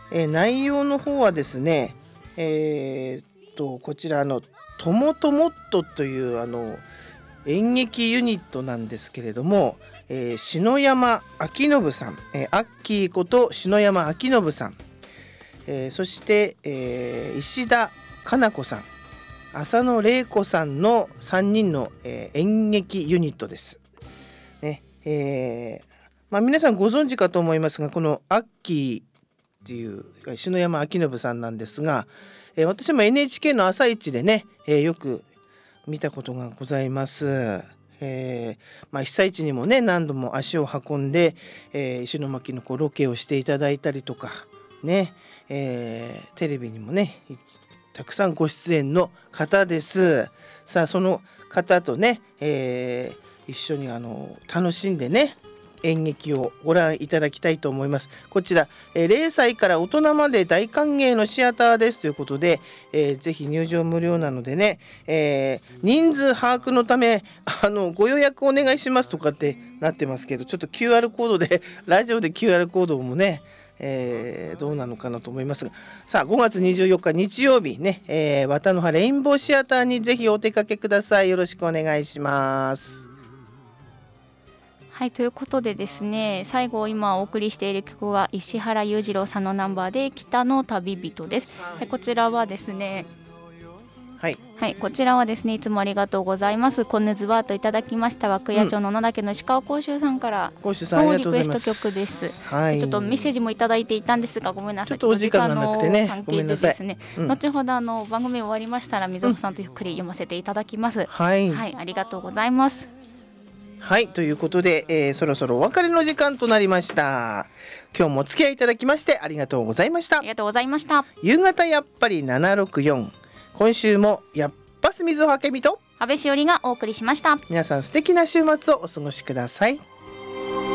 内容の方はですね、こちらともともっとという演劇ユニットなんですけれども、篠山明信さん、アッキーこと篠山明信さん、そして、石田かな子さん、浅野玲子さんの3人の、演劇ユニットです、ね。皆さんご存知かと思いますが、このアッキーっていう篠山明信さんなんですが、私も NHK の朝一でね、よく見たことがございます。被災地にもね何度も足を運んで、石巻のロケをしていただいたりとかね、テレビにもねたくさんご出演の方です。さあその方とね、一緒に楽しんでね演劇をご覧いただきたいと思います。こちら、0歳から大人まで大歓迎のシアターですということで、ぜひ入場無料なのでね、人数把握のためご予約お願いしますとかってなってますけど、ちょっと QR コードでラジオで QR コードもね、どうなのかなと思いますが、さあ5月24日日曜日ね、綿の葉レインボーシアターにぜひお出かけください。よろしくお願いします。 はい、ということでですね、最後今お送りしている曲は石原裕次郎さんのナンバーで北の旅人です。こちらはですね、はい、こちらはですね、いつもありがとうございます。コヌズワートいただきました涌谷町の野岳の石川甲州さんからのリクエスト曲です。ちょっとメッセージもいただいていたんですが、ごめんなさい、 ちょっとお時間がなくてね、 関係でですね、後ほど番組終わりましたら水穂さんとゆっくり読ませていただきます。はい、ありがとうございます。 はい、ということで、そろそろお別れの時間となりました。今日もお付き合いいただきましてありがとうございました。 ありがとうございました。 夕方やっぱり764、今週もやっぱす水穂明美と安倍しおりがお送りしました。 皆さん素敵な週末をお過ごしください。